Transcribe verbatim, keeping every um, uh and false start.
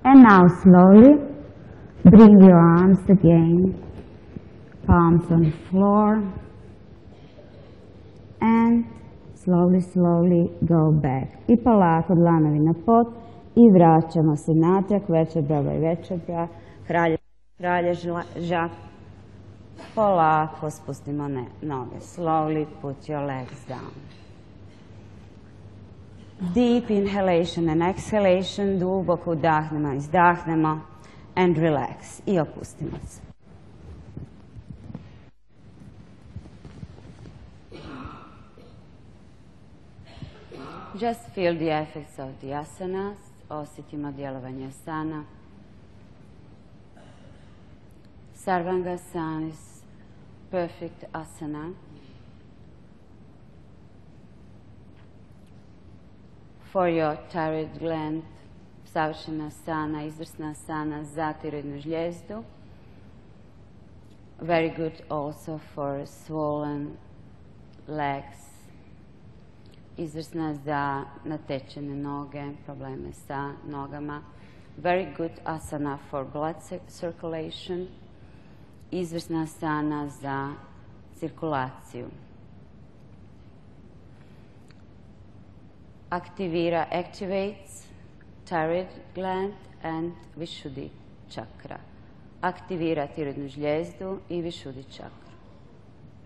And now slowly bring your arms again, palms on the floor, and slowly, slowly go back. I polako dlanovi na pod i vraćamo se natrag, vertebra by vertebra, kralježa. Polako spustimo noge. Slowly put your legs down. Deep inhalation and exhalation, duboko udahnemo, izdahnemo, and relax. I opustimo se. Just feel the effects of the asanas. Osjetimo djelovanje asana. Sarvangasana is perfect asana. For your thyroid gland, savršena asana, izvrsna asana za tiroidnu žlijezdu. Very good also for swollen legs. Izvrsna za natečene noge, probleme sa nogama. Very good asana for blood circulation. Izvrsna asana za cirkulaciju. Aktivira, activates thyroid gland and Vishuddhi chakra. Aktivira tiroidnu žlijezdu i Vishuddhi chakra.